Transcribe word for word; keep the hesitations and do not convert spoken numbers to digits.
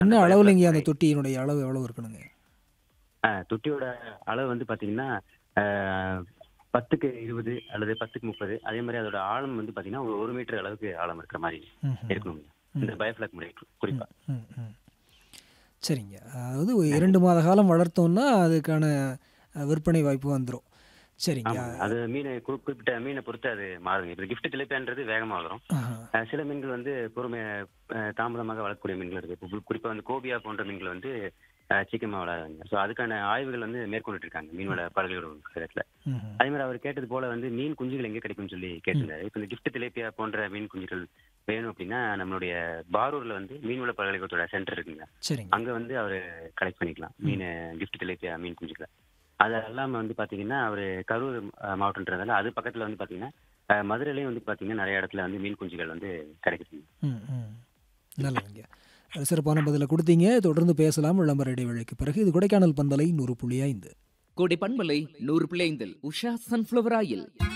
அந்த என்ன அளவுலங்க பயோஃப்ளாக் அந்த முறை. தொட்டியினுடைய அளவு எவ்வளவு இருக்கணுங்க? ஆ தொட்டியோட அளவு வந்து பார்த்தீங்கன்னா, ஆ பத்துக்கு இருபது அல்லது பத்துக்கு முப்பது அதே மாரி அதோட ஆழம் வந்து பார்த்தீங்கன்னா, ஒரு 1 மீட்டர் அளவுக்கு ஆழம் இருக்கிற மாரி ம்ஹ்ம். இருக்கணுங்க. இந்த ம். பயோஃப்ளாக் முறை ம். குறிப்பா. ம். ம். சரிங்க. அதாவது ஒரு ஆ. இரண்டு மாத காலம் வளர்த்தோம்னா, அதுக்கான அ விற்பனை வாய்ப்பு வந்துரும். சரிங்க. ஆமாங்க. அது மீனு குறி குறிப்பிட்ட மீன பொறுத்து அது மாறுங்க. இப்ப கிஃப்ட் திலேப்பியான்றது வேகமா வளரும். ஆஹா. அ சில மீன்கள் வந்து பொறுமையா அ தாமதமாக வளரக்கூடிய மீன்கள் இருக்கு. கு குறிப்பா வந்து கோபியா போன்ற மீன்கள் வந்து அ சீக்கிரமா வளராதுங்க. ஸோ அதுக்கான ஆய்வுகள் வந்து மேற்கொண்டுட்டு இருக்காங்க. மீன்வள பல்கலைக்கழகத்துல. ம்ஹ்ம். அதே மாரி அவர் கேட்டது போல வந்து மீன் குஞ்சுகள் எங்க கிடைக்கும்னு சொல்லி ம். கேட்டிருந்தாரு. இப்ப இந்த கிஃப்ட் திலேப்பியா போன்ற மீன் குஞ்சுகள் வேணும் அப்டின்னா, நம்மளுடைய பாரூர்ல வந்து மீன்வள பல்கலைக்கழகத்தோட சென்டர் இருக்குங்க. சரிங்க. அங்க வந்து அவரு கலெக்ட் பண்ணிக்கலாம். ம். மீனு கிஃப்ட் திலேப்பியா மீன் குஞ்சுகள. அது அல்லாம வந்து பார்த்தீங்கன்னா, அவரு கரூர் அ மாவட்டம்ன்றதால, அது பக்கத்துல வந்து பார்த்தீங்கன்னா, அ மதுரையிலயும் வந்து பார்த்தீங்கன்னா, நெறைய இடத்துல வந்து மீன் குஞ்சுகள் வந்து கிடைக்குதுங்க. ம். ம். நல்லதுங்க. அ சிறப்பான பதில குடுத்தீங்க. தொடர்ந்து பேசலாம் விளம்பர இடைவேளைக்கு பிறகு. இது கொடைக்கானல் பண்பலை நூறு புள்ளி ஐந்து. கோடை பண்பலை நூறு பிள்ளைந்தில் உஷா சன்ஃப்ளவர் ஆயில்